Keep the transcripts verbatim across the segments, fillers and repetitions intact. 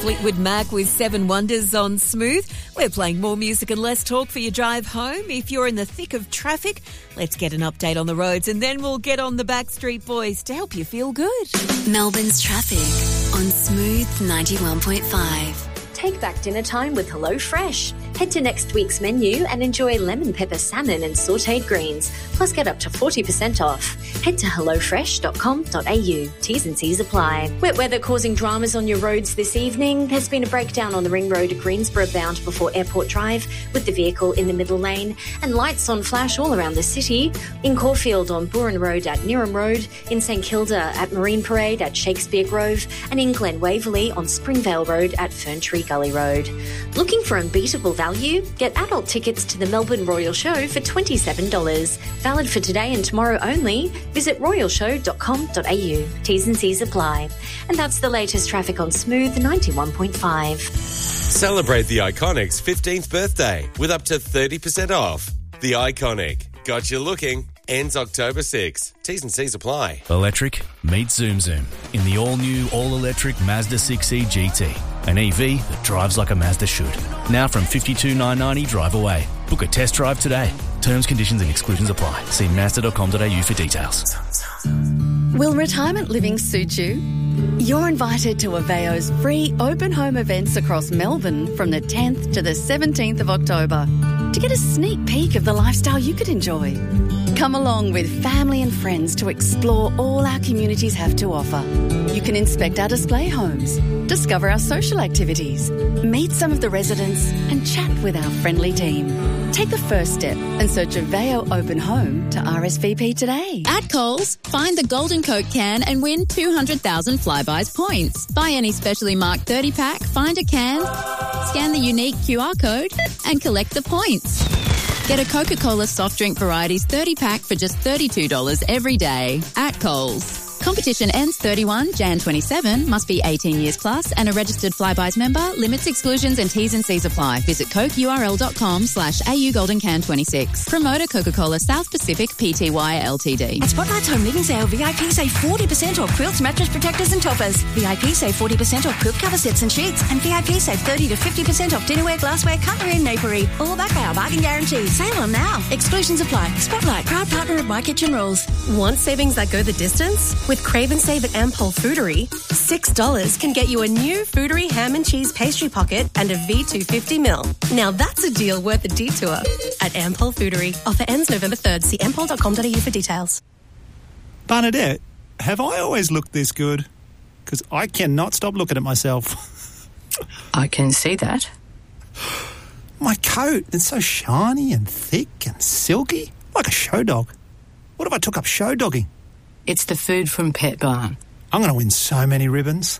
Fleetwood Mac with Seven Wonders on Smooth. We're playing more music and less talk for your drive home. If you're in the thick of traffic, let's get an update on the roads and then we'll get on the Backstreet Boys to help you feel good. Melbourne's traffic on Smooth ninety-one point five. Take back dinner time with HelloFresh. Head to next week's menu and enjoy lemon pepper salmon and sautéed greens, plus get up to forty percent off. Head to hello fresh dot com dot a u. T's and C's apply. Wet weather causing dramas on your roads this evening. There's been a breakdown on the Ring Road at Greensboro bound before Airport Drive with the vehicle in the middle lane, and lights on flash all around the city. In Caulfield on Burren Road at Nearham Road, in St Kilda at Marine Parade at Shakespeare Grove, and in Glen Waverley on Springvale Road at Ferntree Gully Road. Looking for unbeatable value? Get adult tickets to the Melbourne Royal Show for twenty-seven dollars. Valid for today and tomorrow only. Visit royal show dot com dot a u. T's and C's apply. And that's the latest traffic on Smooth ninety-one point five. Celebrate the Iconic's fifteenth birthday with up to thirty percent off. The Iconic. Got you looking. Ends October sixth. T's and C's apply. Electric, meet Zoom Zoom in the all-new, all-electric Mazda six E G T. An E V that drives like a Mazda should. Now from fifty-two thousand nine hundred ninety drive away. Book a test drive today. Terms, conditions and exclusions apply. See mazda dot com dot a u for details. Will retirement living suit you? You're invited to Aveo's free open home events across Melbourne from the tenth to the seventeenth of October to get a sneak peek of the lifestyle you could enjoy. Come along with family and friends to explore all our communities have to offer. You can inspect our display homes, discover our social activities, meet some of the residents and chat with our friendly team. Take the first step and search Aveo Open Home to R S V P today. At Coles, find the Golden Coke can and win two hundred thousand Flybuys points. Buy any specially marked thirty pack, find a can, scan the unique Q R code and collect the points. Get a Coca-Cola soft drink varieties thirty pack for just thirty-two dollars every day at Coles. Competition ends thirty-first of January twenty-seven. Must be eighteen years plus and a registered Flybuys member. Limits, exclusions and T's and C's apply. Visit cokeurl.com slash AU Golden Can twenty-six. Promoter Coca-Cola South Pacific Pty Ltd. At Spotlight's Home Living Sale, V I P save forty percent off quilts, mattress protectors and toppers. V I P save forty percent off quilt cover sets and sheets. And V I P save thirty to fifty percent off dinnerware, glassware, cutlery and napery. All backed by our bargain guarantee. Sale on now. Exclusions apply. Spotlight, proud partner of My Kitchen Rules. Want savings that go the distance? With Crave and Save at Ampol Foodery, six dollars can get you a new Foodery ham and cheese pastry pocket and a V two fifty mil. Now that's a deal worth a detour at Ampol Foodery. Offer ends November third. See ampol dot com dot a u for details. Bernadette, have I always looked this good? Because I cannot stop looking at myself. I can see that. My coat, it's so shiny and thick and silky, like a show dog. What if I took up show dogging? It's the food from Pet Barn. I'm going to win so many ribbons.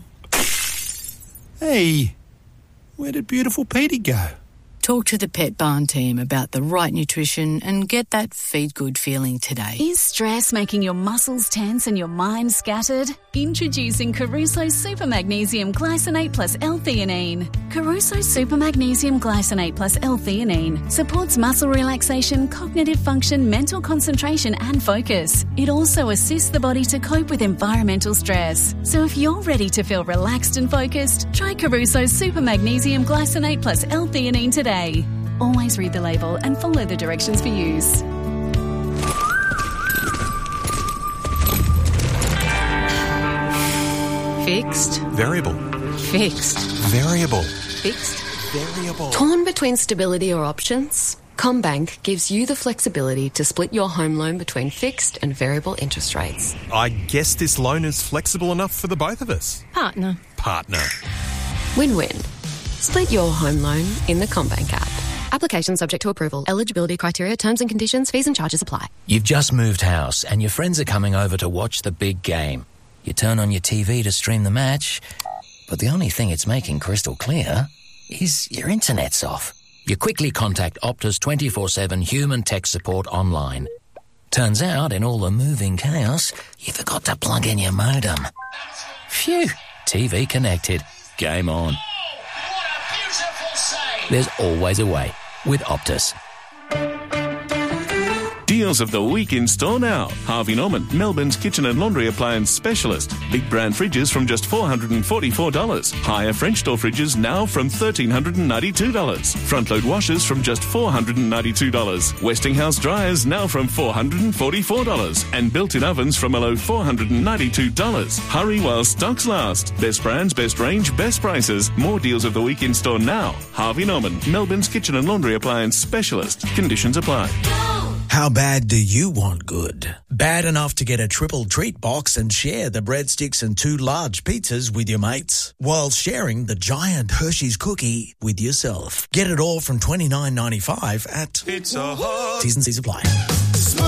Hey, where did beautiful Petey go? Talk to the Pet Barn team about the right nutrition and get that feed good feeling today. Is stress making your muscles tense and your mind scattered? Introducing Caruso Super Magnesium Glycinate plus L-theanine. Caruso Super Magnesium Glycinate plus L-theanine supports muscle relaxation, cognitive function, mental concentration and focus. It also assists the body to cope with environmental stress. So if you're ready to feel relaxed and focused, try Caruso Super Magnesium Glycinate plus L-theanine today. Always read the label and follow the directions for use. Fixed. Variable. Fixed. Variable. Fixed. Variable. Torn between stability or options? CommBank gives you the flexibility to split your home loan between fixed and variable interest rates. I guess this loan is flexible enough for the both of us. Partner. Partner. Win-win. Split your home loan in the CommBank app. Application subject to approval. Eligibility criteria, terms and conditions, fees and charges apply. You've just moved house and your friends are coming over to watch the big game. You turn on your T V to stream the match, but the only thing it's making crystal clear is your internet's off. You quickly contact Optus twenty-four seven human tech support online. Turns out, in all the moving chaos, you forgot to plug in your modem. Phew, T V connected. Game on. There's always a way with Optus. Deals of the week in store now. Harvey Norman, Melbourne's kitchen and laundry appliance specialist. Big brand fridges from just four hundred forty-four dollars. Higher French door fridges now from one thousand three hundred ninety-two dollars. Front load washers from just four hundred ninety-two dollars. Westinghouse dryers now from four hundred forty-four dollars. And built-in ovens from a low four hundred ninety-two dollars. Hurry while stocks last. Best brands, best range, best prices. More deals of the week in store now. Harvey Norman, Melbourne's kitchen and laundry appliance specialist. Conditions apply. How bad do you want good? Bad enough to get a triple treat box and share the breadsticks and two large pizzas with your mates, while sharing the giant Hershey's cookie with yourself. Get it all from twenty-nine ninety-five at Pizza Hut. T's and C's apply.